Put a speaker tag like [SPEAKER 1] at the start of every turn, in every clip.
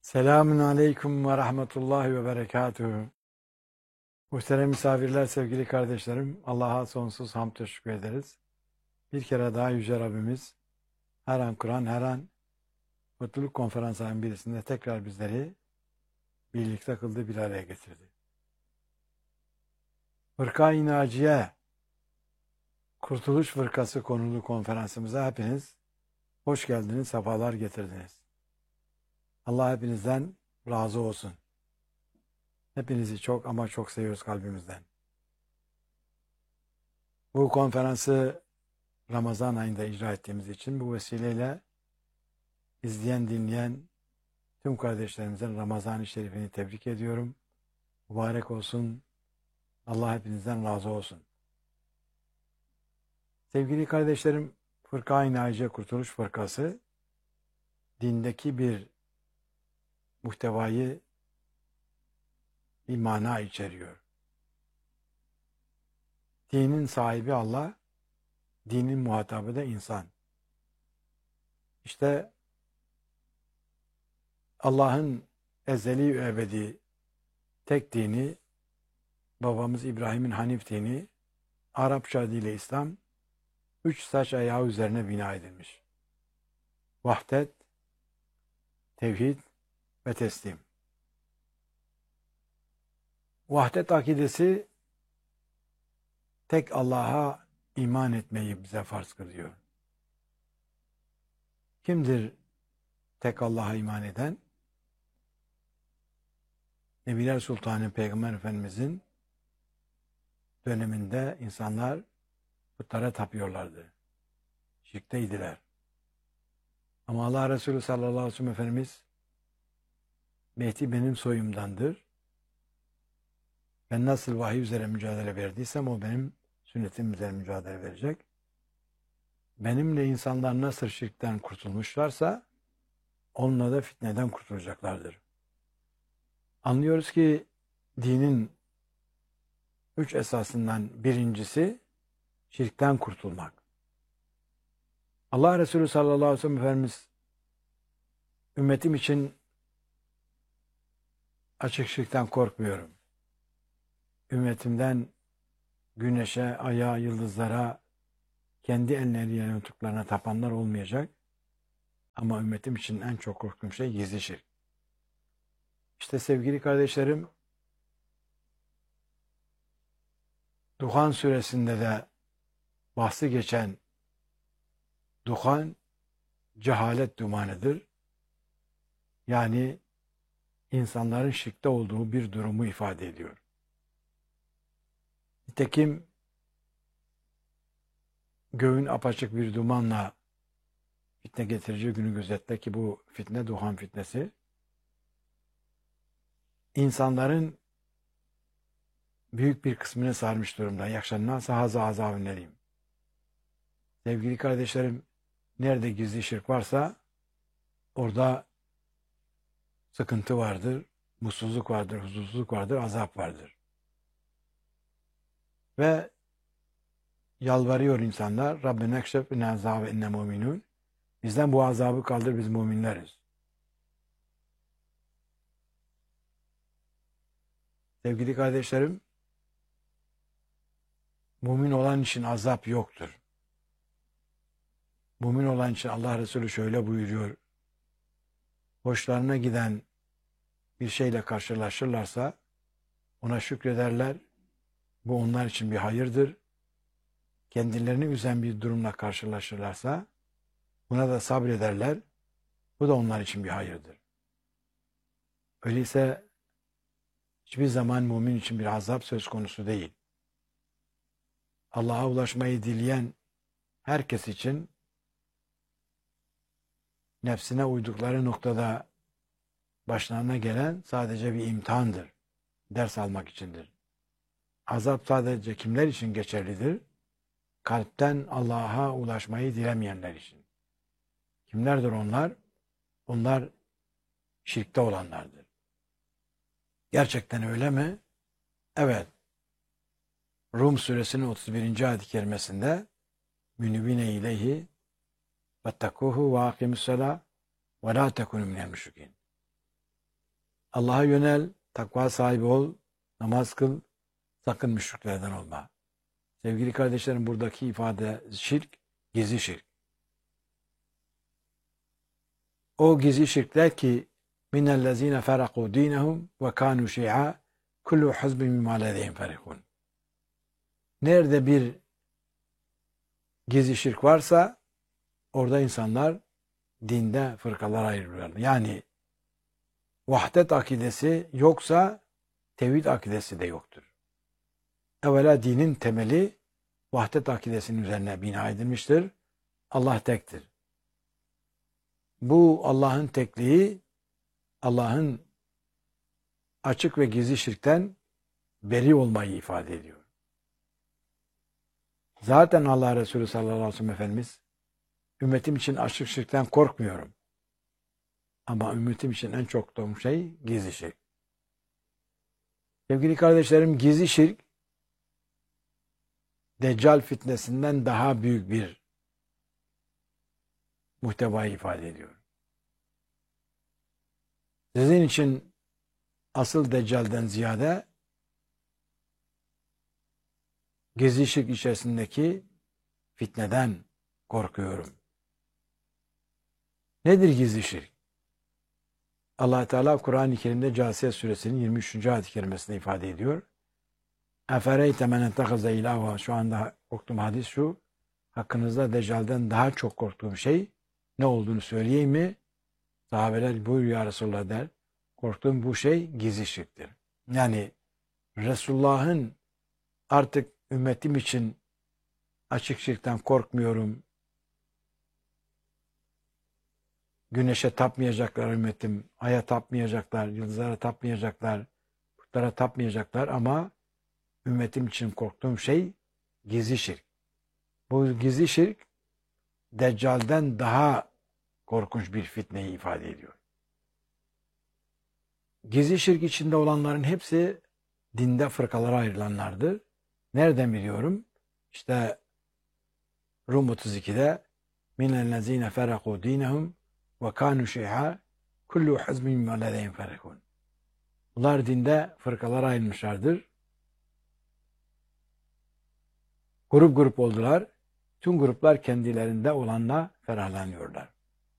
[SPEAKER 1] Selamun aleyküm ve rahmetullahi ve berekatuhu. Muhterem misafirler, sevgili kardeşlerim, Allah'a sonsuz hamd teşekkür ederiz. Bir kere daha Yüce Rabbimiz her an Kur'an, her an Mutluluk Konferansı ayın birisinde tekrar bizleri birlikte kıldı, bir araya getirdi. Fırka-i Naciye, Kurtuluş Fırkası konulu konferansımıza hepiniz hoş geldiniz, sefalar getirdiniz. Allah hepinizden razı olsun. Hepinizi çok ama çok seviyoruz kalbimizden. Bu konferansı Ramazan ayında icra ettiğimiz için bu vesileyle izleyen, dinleyen tüm kardeşlerimizin Ramazan-ı Şerif'ini tebrik ediyorum. Mübarek olsun. Allah hepinizden razı olsun. Sevgili kardeşlerim, Fırka-i Naciye Kurtuluş Fırkası dindeki bir muhtevayı, bir mana içeriyor. Dinin sahibi Allah, dinin muhatabı da insan. İşte Allah'ın ezeli ve ebedi tek dini, babamız İbrahim'in Hanif dini, Arapça adıyla İslam, 3 saç ayağı üzerine bina edilmiş. Vahdet, tevhid ve teslim. Vahdet akidesi tek Allah'a iman etmeyi bize farz kılıyor. Kimdir tek Allah'a iman eden? Nebiler Sultanı Peygamber Efendimizin döneminde insanlar putlara tapıyorlardı. Şirkteydiler. Ama Allah Resulü sallallahu aleyhi ve sellem Efendimiz, Mehdi benim soyumdandır. Ben nasıl vahiy üzere mücadele verdiysem o benim sünnetim üzere mücadele verecek. Benimle insanlar nasıl şirkten kurtulmuşlarsa onunla da fitneden kurtulacaklardır. Anlıyoruz ki dinin 3 esasından birincisi şirkten kurtulmak. Allah Resulü sallallahu aleyhi ve sellem Efendimiz ümmetim için açık şirkten korkmuyorum. Ümmetimden güneşe, aya, yıldızlara, kendi elleriyle yaptıklarına tapanlar olmayacak. Ama ümmetim için en çok korktuğum şey gizli şirk. İşte sevgili kardeşlerim, Duhan suresinde de bahsi geçen duhan, cehalet dumanıdır. Yani insanların şirkte olduğu bir durumu ifade ediyor. Nitekim göğün apaçık bir dumanla fitne getirici günü gözetle ki bu fitne duhan fitnesi. İnsanların büyük bir kısmını sarmış durumda. Yakşannâse hâzâ azâbun elîm. Sevgili kardeşlerim, nerede gizli şirk varsa orada sıkıntı vardır, mutsuzluk vardır, huzursuzluk vardır, azap vardır. Ve yalvarıyor insanlar. Rabbine ekşef inne azâbe inne mu'minûn. Bizden bu azabı kaldır, biz müminleriz. Sevgili kardeşlerim, mümin olan için azap yoktur. Mümin olan için Allah Resulü şöyle buyuruyor. Hoşlarına giden bir şeyle karşılaşırlarsa ona şükrederler. Bu onlar için bir hayırdır. Kendilerini üzen bir durumla karşılaşırlarsa buna da sabrederler. Bu da onlar için bir hayırdır. Öyleyse hiçbir zaman mümin için bir azap söz konusu değil. Allah'a ulaşmayı dileyen herkes için nefsine uydukları noktada başlarına gelen sadece bir imtihandır. Ders almak içindir. Azap sadece kimler için geçerlidir? Kalpten Allah'a ulaşmayı dilemeyenler için. Kimlerdir onlar? Onlar şirkte olanlardır. Gerçekten öyle mi? Evet. Rum suresinin 31. ayet-i kerimesinde münibine ileyhi vettekuhu ve akimussalâ ve lâ tekûnû minel müşrikîn. Allah'a yönel, takva sahibi ol, namaz kıl, sakın müşriklerden olma. Sevgili kardeşlerim, buradaki ifade şirk, gizli şirk. O gizli şirkler ki minellezine feraku dinehum ve kanu şi'a kullu hizbin bima ledeyhim ferihun. Nerede bir gizli şirk varsa orada insanlar dinde fırkalara ayrılıyorlar. Yani vahdet akidesi yoksa tevhid akidesi de yoktur. Evvela dinin temeli vahdet akidesinin üzerine bina edilmiştir. Allah tektir. Bu Allah'ın tekliği, Allah'ın açık ve gizli şirkten beri olmayı ifade ediyor. Zaten Allah Resulü sallallahu aleyhi ve sellem Efendimiz, ümmetim için açık şirkten korkmuyorum. Ama ümmetim için en çok korktuğum şey gizli şirk. Sevgili kardeşlerim, gizli şirk, Deccal fitnesinden daha büyük bir muhtevayı ifade ediyor. Sizin için asıl Deccal'den ziyade gizli şirk içerisindeki fitneden korkuyorum. Nedir gizli şirk? Allah Teala Kur'an-ı Kerim'de Câsiye suresinin 23. ayet-i kerimesinde ifade ediyor. Efereyte men ettehaze ilaha. Şu anda okuduğum hadis şu. Hakkınızda Deccal'den daha çok korktuğum şey ne olduğunu söyleyeyim mi? Sahabeler buyur ya Resulullah der. Korktuğum bu şey gizli şirktir. Yani Resulullah'ın artık ümmetim için açık şirkten korkmuyorum. Güneşe tapmayacaklar ümmetim, aya tapmayacaklar, yıldızlara tapmayacaklar, putlara tapmayacaklar ama ümmetim için korktuğum şey gizli şirk. Bu gizli şirk Deccal'den daha korkunç bir fitneyi ifade ediyor. Gizli şirk içinde olanların hepsi dinde fırkalara ayrılanlardır. Nereden biliyorum? İşte Rum 32'de minellezine feraku dinehum ve kanu şeyha kullu hizbin bima ledeyhim ferihun. Bunlar dinde fırkalara ayrılmışlardır. Grup grup oldular. Tüm gruplar kendilerinde olanla ferahlanıyorlar.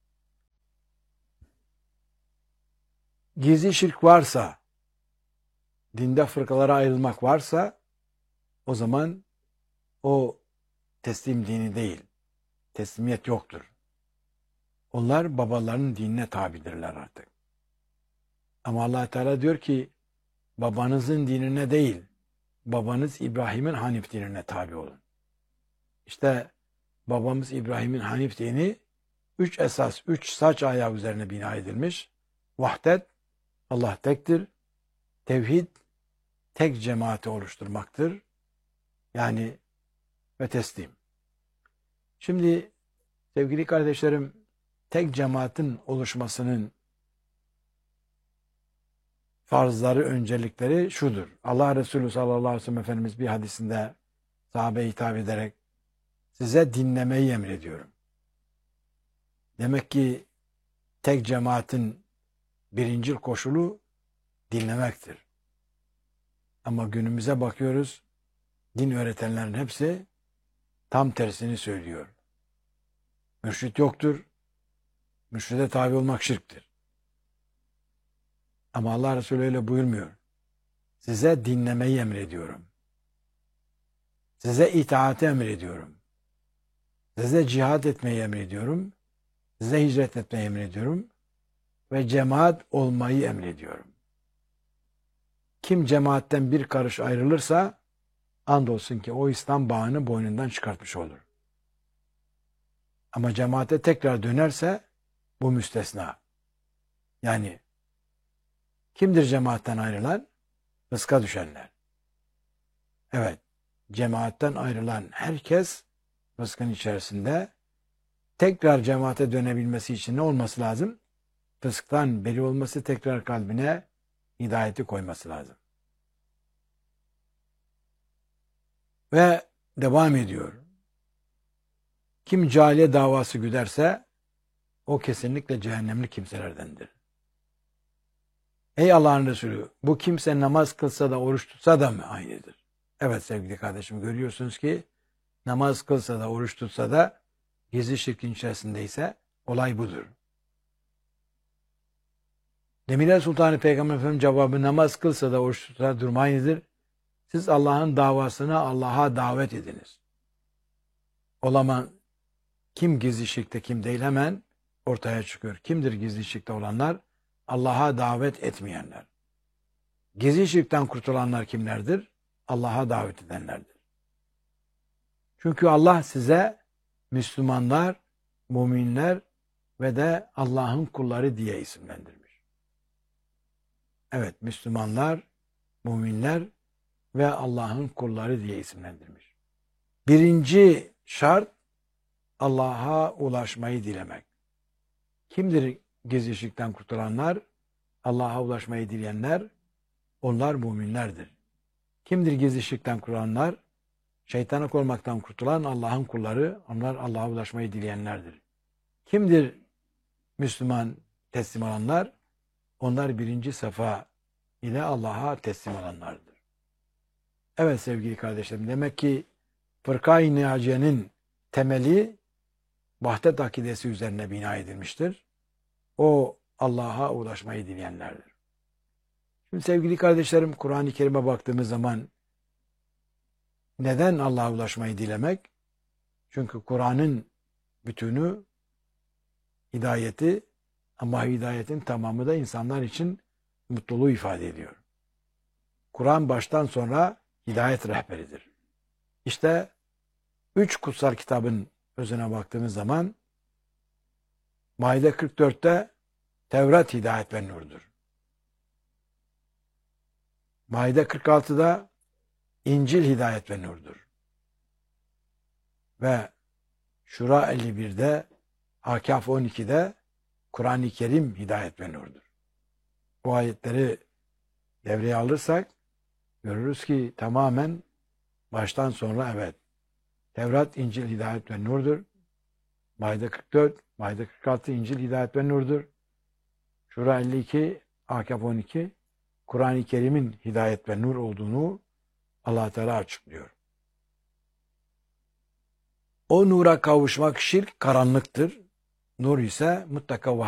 [SPEAKER 1] Gizli şirk varsa, dinde fırkalara ayrılmak varsa, o zaman o teslim dini değil. Teslimiyet yoktur. Onlar babalarının dinine tabidirler artık. Ama Allah Teala diyor ki babanızın dinine değil, babanız İbrahim'in Hanif dinine tabi olun. İşte babamız İbrahim'in Hanif dini 3 esas, 3 saç ayağı üzerine bina edilmiş. Vahdet, Allah tektir. Tevhid, tek cemaati oluşturmaktır. Yani ve teslim. Şimdi sevgili kardeşlerim, tek cemaatin oluşmasının farzları, öncelikleri şudur. Allah Resulü sallallahu aleyhi ve sellem Efendimiz bir hadisinde sahabeye hitap ederek size dinlemeyi emrediyorum. Demek ki tek cemaatin birincil koşulu dinlemektir. Ama günümüze bakıyoruz, din öğretenlerin hepsi tam tersini söylüyor. Mürşit yoktur, mürşide tabi olmak şirktir. Ama Allah Resulü öyle buyurmuyor. Size dinlemeyi emrediyorum. Size itaati emrediyorum. Size cihad etmeyi emrediyorum. Size hicret etmeyi emrediyorum. Ve cemaat olmayı emrediyorum. Kim cemaatten bir karış ayrılırsa andolsun ki o İslam bağını boynundan çıkartmış olur. Ama cemaate tekrar dönerse bu müstesna. Yani kimdir cemaatten ayrılan? Rızka düşenler. Evet, cemaatten ayrılan herkes rızkın içerisinde tekrar cemaate dönebilmesi için ne olması lazım? Fısktan beri olması, tekrar kalbine hidayeti koyması lazım. Ve devam ediyor. Kim cahiliye davası güderse o kesinlikle cehennemli kimselerdendir. Ey Allah'ın Resulü, bu kimse namaz kılsa da oruç tutsa da mı aynıdır? Evet sevgili kardeşim, görüyorsunuz ki namaz kılsa da oruç tutsa da gizli şirkin içerisindeyse olay budur. Demirel Sultanı Peygamber Efendimiz cevabı, namaz kılsa da oruç tutsa da durum aynıdır. Siz Allah'ın davasına Allah'a davet ediniz. O zaman kim gizli şirkte kim değil hemen ortaya çıkıyor. Kimdir gizli şirkte olanlar? Allah'a davet etmeyenler. Gizli şirkten kurtulanlar kimlerdir? Allah'a davet edenlerdir. Çünkü Allah size Müslümanlar, müminler ve de Allah'ın kulları diye isimlendirmiş. Evet, Müslümanlar, müminler ve Allah'ın kulları diye isimlendirmiş. Birinci şart Allah'a ulaşmayı dilemek. Kimdir gizli şirkten kurtulanlar? Allah'a ulaşmayı dileyenler, onlar müminlerdir. Kimdir gizli şirkten kurtulanlar? Şeytanlık olmaktan kurtulan Allah'ın kulları, onlar Allah'a ulaşmayı dileyenlerdir. Kimdir Müslüman teslim olanlar? Onlar birinci safa ile Allah'a teslim olanlardır. Evet sevgili kardeşlerim, demek ki Fırka-i Naciye'nin temeli vahdet akidesi üzerine bina edilmiştir. O Allah'a ulaşmayı dileyenlerdir. Şimdi sevgili kardeşlerim, Kur'an-ı Kerim'e baktığımız zaman neden Allah'a ulaşmayı dilemek? Çünkü Kur'an'ın bütünü hidayeti, ama hidayetin tamamı da insanlar için mutluluğu ifade ediyor. Kur'an baştan sonra hidayet rehberidir. İşte 3 kutsal kitabın özüne baktığımız zaman Maide 44'te Tevrat hidayet ve nurdur. Maide 46'da İncil hidayet ve nurdur. Ve Şura 51'de, Akaf 12'de Kur'an-ı Kerim hidayet ve nurdur. Bu ayetleri devreye alırsak görürüz ki tamamen baştan sonra evet, Tevrat, İncil hidayet ve nurdur. Maide 44, Maide 46 İncil hidayet ve nurdur. Şura 52, Akaf 12 Kur'an-ı Kerim'in hidayet ve nur olduğunu Allah Teala açıklıyor. O nura kavuşmak şirk karanlıktır. Nur ise mutlaka